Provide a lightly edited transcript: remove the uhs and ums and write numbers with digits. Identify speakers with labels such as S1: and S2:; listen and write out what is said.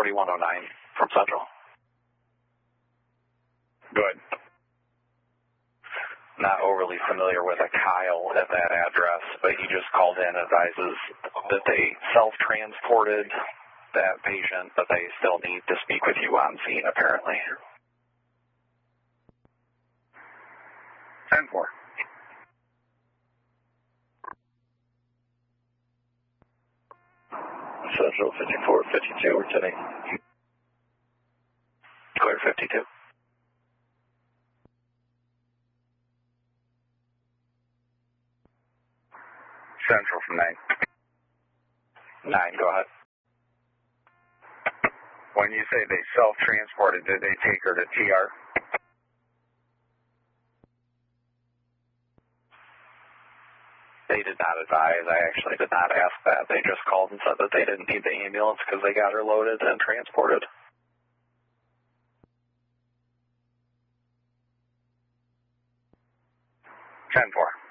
S1: 4109 from Central.
S2: Good.
S1: Not overly familiar with a Kyle at that address, but he just called in and advises that they self-transported that patient, but they still need to speak with you on scene, apparently.
S2: 10-4.
S1: Central 5452, returning. Clear 52.
S2: Central from 9.
S1: 9, go ahead.
S2: When you say they self-transported, did they take her to TR?
S1: They did not advise. I actually did not ask that. They just called and said that they didn't need the ambulance because they got her loaded and transported.
S2: Ten-4.